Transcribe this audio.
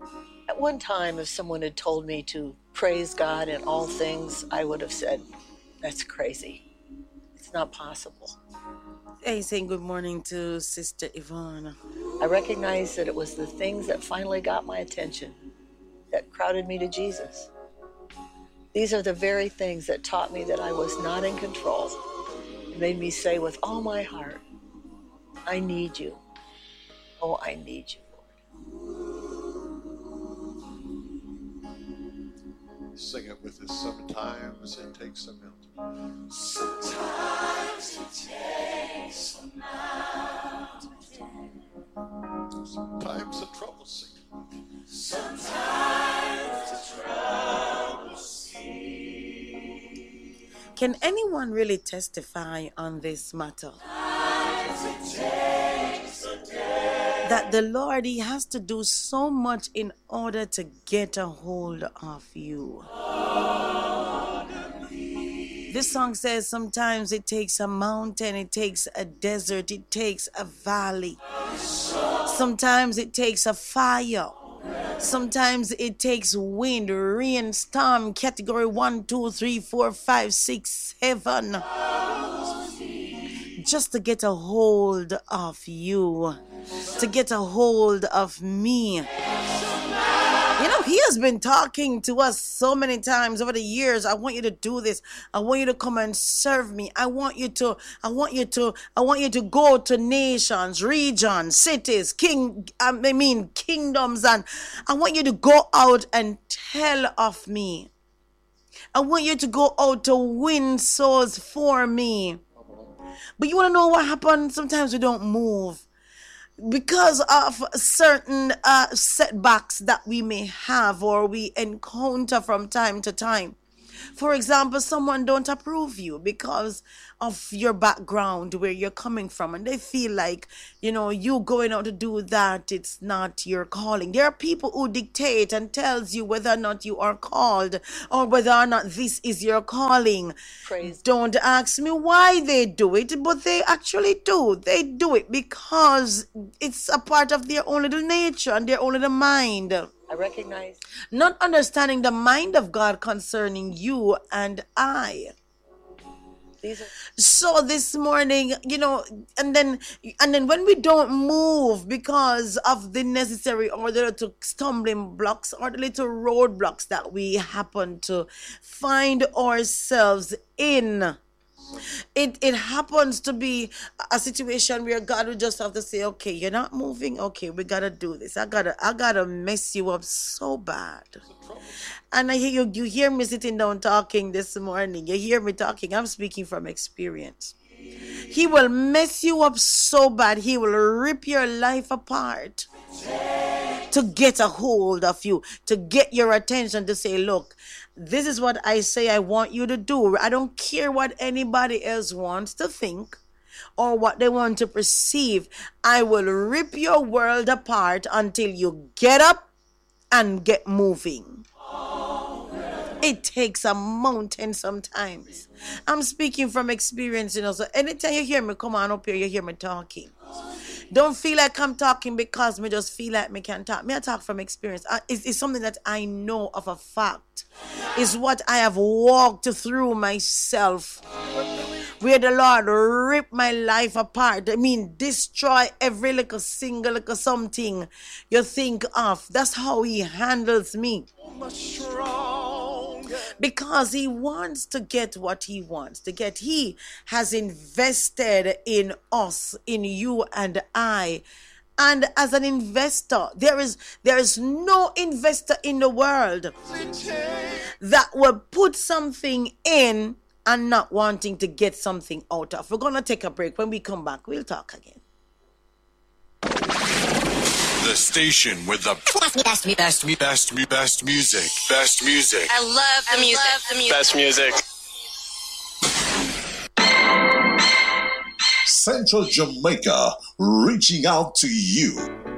At one time, if someone had told me to praise God in all things, I would have said, that's crazy. It's not possible. Hey, saying good morning to Sister Yvonne. I recognized that it was the things that finally got my attention that crowded me to Jesus. These are the very things that taught me that I was not in control. It made me say with all my heart, I need you. Oh, I need you, Lord. Sing it with us. Sometimes it takes a mountain. Sometimes it takes a mountain. Sometimes a trouble scene. Sometimes a trouble scene. Can anyone really testify on this matter? That the Lord, He has to do so much in order to get a hold of you. This song says sometimes it takes a mountain, it takes a desert, it takes a valley. Sometimes it takes a fire. Sometimes it takes wind, rain, storm, category 1, 2, 3, 4, 5, 6, 7. Just to get a hold of you. To get a hold of me. You know, He has been talking to us so many times over the years. I want you to do this. I want you to come and serve me. I want you to go to nations, regions, cities, kingdoms, and I want you to go out and tell of me. I want you to go out to win souls for me. But you want to know what happens? Sometimes we don't move. Because of certain setbacks that we may have or we encounter from time to time. For example, someone don't approve you because of your background, where you're coming from, and they feel like, you know, you going out to do that, it's not your calling. There are people who dictate and tells you whether or not you are called or whether or not this is your calling. Praise. Don't ask me why they do it, but they actually do. They do it because it's a part of their own little nature and their own little mind. I recognize. Not understanding the mind of God concerning you and I. So this morning, you know, and then when we don't move because of the necessary or the little stumbling blocks or the little roadblocks that we happen to find ourselves in, it happens to be a situation where God will just have to say, okay, you're not moving. Okay, we gotta do this. I gotta mess you up so bad. And I hear you hear me sitting down talking this morning. You hear me talking. I'm speaking from experience. He will mess you up so bad. He will rip your life apart to get a hold of you, to get your attention, to say, look, this is what I say I want you to do. I don't care what anybody else wants to think or what they want to perceive. I will rip your world apart until you get up and get moving. It takes a mountain sometimes. I'm speaking from experience, you know. So anytime you hear me come on up here, you hear me talking. Don't feel like I'm talking because me just feel like me can talk. Me I talk from experience. It's something that I know of a fact. It's what I have walked through myself. Where the Lord ripped my life apart. I mean, destroy every little single little something you think of. That's how He handles me. Because He wants to get what He wants to get. He has invested in us, in you and I. And as an investor, there is no investor in the world that will put something in and not wanting to get something out of. We're going to take a break. When we come back, we'll talk again. The station with the best music. Best music. I love the music. Best music. Central Jamaica, reaching out to you.